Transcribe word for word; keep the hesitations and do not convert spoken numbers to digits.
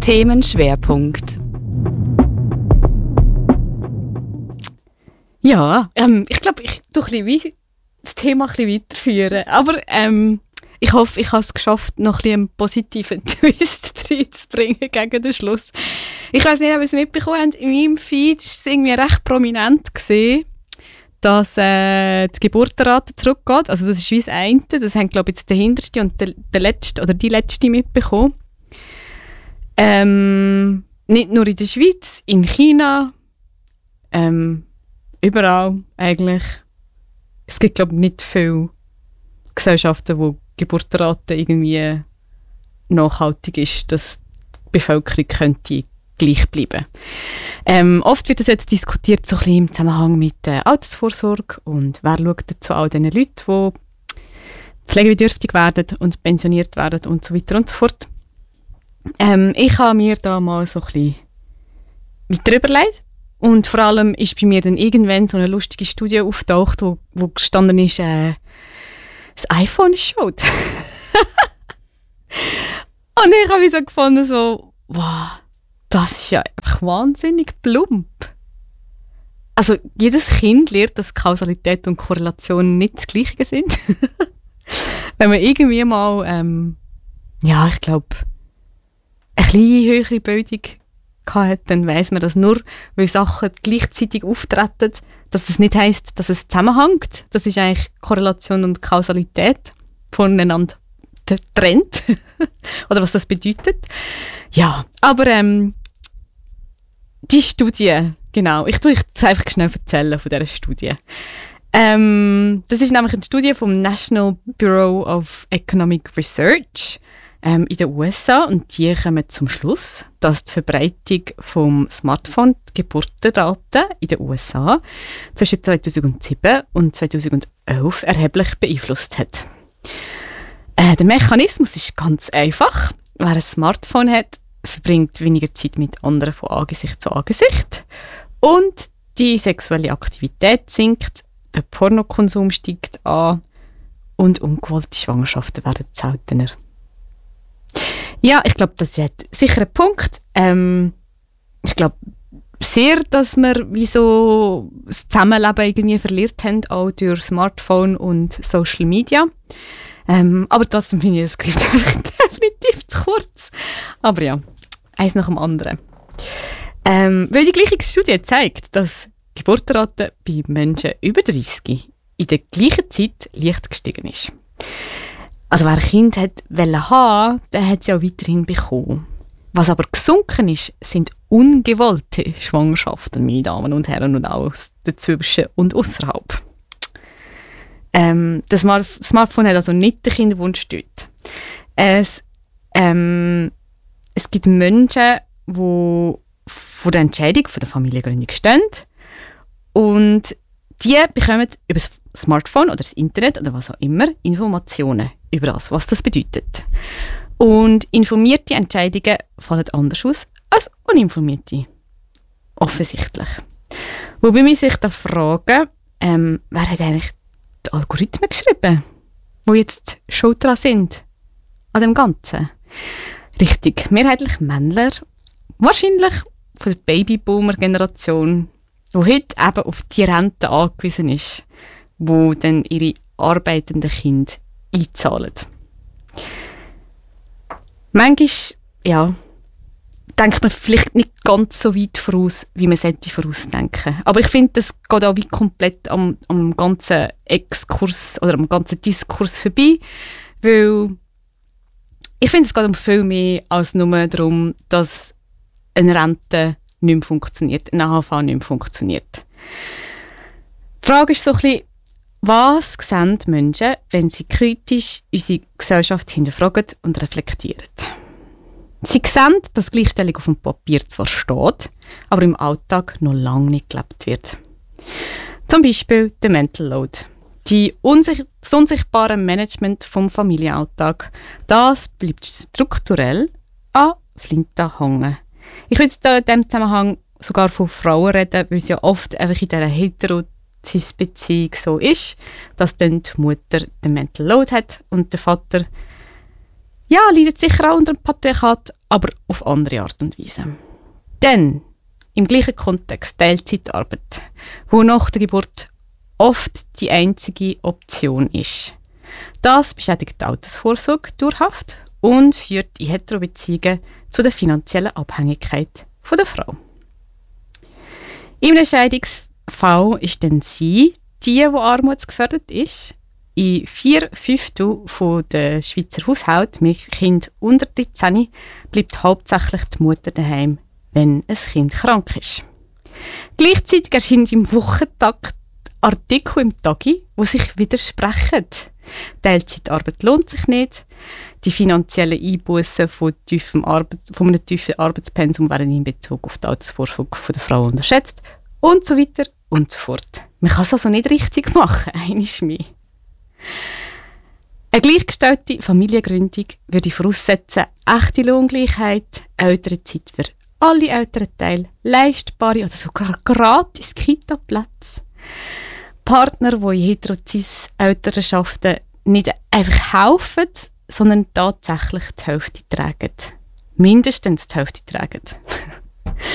Themenschwerpunkt. Ja, ähm, ich glaube, ich tue ein bisschen wie das Thema ein bisschen weiterführen. Aber ähm, ich hoffe, ich habe es geschafft, noch ein bisschen einen positiven Twist reinzubringen gegen den Schluss. Ich weiss nicht, ob ihr es mitbekommen habt. In meinem Feed war es irgendwie recht prominent gesehen, dass äh, die Geburtenrate zurückgeht. Also das ist wie das eine. Das haben, glaube ich, jetzt der Hinterste und der, der Letzte oder die Letzte mitbekommen. Ähm, nicht nur in der Schweiz, in China, ähm, überall eigentlich. Es gibt, glaube ich, nicht viele Gesellschaften, wo die Geburtenrate irgendwie nachhaltig ist, dass die Bevölkerung könnte gleich bleiben. Ähm, oft wird das jetzt diskutiert so ein bisschen im Zusammenhang mit der Altersvorsorge und wer schaut zu all diesen Leuten, die pflegebedürftig werden und pensioniert werden und so weiter und so fort. Ähm, ich habe mir da mal so ein bisschen weiter überlegt und vor allem ist bei mir dann irgendwann so eine lustige Studie auftaucht, wo, wo gestanden ist, äh, das iPhone ist schuld. Und ich habe mich so gefunden, so, wow, das ist ja einfach wahnsinnig plump. Also jedes Kind lernt, dass Kausalität und Korrelation nicht das Gleiche sind. Wenn man irgendwie mal, ähm, ja, ich glaube, eine kleine höhere Bildung hatte, dann weiss man, dass nur, weil Sachen gleichzeitig auftreten, dass das nicht heisst, dass es zusammenhängt. Das ist eigentlich Korrelation und Kausalität voneinander getrennt. Oder was das bedeutet. Ja, aber ähm, die Studie, genau, ich tue euch jetzt einfach schnell erzählen von dieser Studie. Ähm, das ist nämlich eine Studie vom National Bureau of Economic Research ähm, in den U S A und die kommen zum Schluss, dass die Verbreitung vom Smartphone die Geburtenrate in den U S A zwischen zweitausendsieben und zweitausendelf erheblich beeinflusst hat. Äh, der Mechanismus ist ganz einfach. Wer ein Smartphone hat, verbringt weniger Zeit mit anderen von Angesicht zu Angesicht und die sexuelle Aktivität sinkt, der Pornokonsum steigt an und ungewollte Schwangerschaften werden seltener. Ja, ich glaube, das ist sicher ein Punkt. Ähm, ich glaube sehr, dass wir wie so das Zusammenleben irgendwie verliert haben, auch durch Smartphone und Social Media. Ähm, aber trotzdem finde ich das Skript definitiv zu kurz. Aber ja, eins nach dem anderen. Ähm, weil die gleiche Studie zeigt, dass die Geburtenrate bei Menschen über dreißig in der gleichen Zeit leicht gestiegen ist. Also wer ein Kind hat wollen haben, der hat es ja auch weiterhin bekommen. Was aber gesunken ist, sind ungewollte Schwangerschaften, meine Damen und Herren, und auch dazwischen und außerhalb. Ähm, das Smart- Smartphone hat also nicht den Kinderwunsch dort. Es, ähm, es gibt Menschen, die vor der Entscheidung von der Familiengründung stehen und die bekommen über das Smartphone oder das Internet oder was auch immer Informationen über das, was das bedeutet. Und informierte Entscheidungen fallen anders aus als uninformierte. Offensichtlich. Wobei man sich da fragen, ähm, wer hat eigentlich die Algorithmen geschrieben, die jetzt schuld dran sind an dem Ganzen? Richtig, mehrheitlich Männler, wahrscheinlich von der Babyboomer-Generation, die heute eben auf die Rente angewiesen ist, wo dann ihre arbeitenden Kinder einzahlen. Manchmal, ja, denkt man vielleicht nicht ganz so weit voraus, wie man sollte vorausdenken. Aber ich finde, das geht auch wie komplett am, am ganzen Exkurs oder am ganzen Diskurs vorbei, weil ich finde, es geht um viel mehr als nur darum, dass eine Rente nicht mehr funktioniert, eine A H V nicht mehr funktioniert. Die Frage ist so ein bisschen, was sehen Menschen, wenn sie kritisch unsere Gesellschaft hinterfragen und reflektieren? Sie sehen, dass Gleichstellung auf dem Papier zwar steht, aber im Alltag noch lange nicht gelebt wird. Zum Beispiel der Mental Load. Die unsich- das unsichtbare Management vom Familienalltag, das bleibt strukturell an Flinten hängen. Ich würde da in diesem Zusammenhang sogar von Frauen reden, weil es ja oft einfach in dieser Hetero-Cis-Beziehung so ist, dass dann die Mutter den Mental Load hat und der Vater ja, leidet sicher auch unter dem Patriarchat, aber auf andere Art und Weise. Denn im gleichen Kontext Teilzeitarbeit, wo nach der Geburt oft die einzige Option ist. Das beschädigt die Altersvorsorge dauerhaft und führt in Heterobeziehungen zu der finanziellen Abhängigkeit von der Frau. In einem Scheidungsfall ist dann sie die, die armutsgefährdet ist. In vier Fünftel der Schweizer Haushalte mit Kind unter dreizehn bleibt hauptsächlich die Mutter daheim, wenn ein Kind krank ist. Gleichzeitig erscheinen im Wochentakt Artikel im Tagi, die sich widersprechen. Teilzeitarbeit lohnt sich nicht, die finanziellen Einbußen von, Arbeit, von einem tiefen Arbeitspensum werden in Bezug auf die Altersvorsorge der Frau unterschätzt und so weiter und so fort. Man kann es also nicht richtig machen, einmal mehr. Eine gleichgestellte Familiengründung würde voraussetzen, echte Lohngleichheit, Elternzeit für alle Elternteile, leistbare oder sogar gratis Kita-Plätze, Partner, die in Hetero-Cis-Elternschaften nicht einfach helfen, sondern tatsächlich die Hälfte tragen. Mindestens die Hälfte tragen.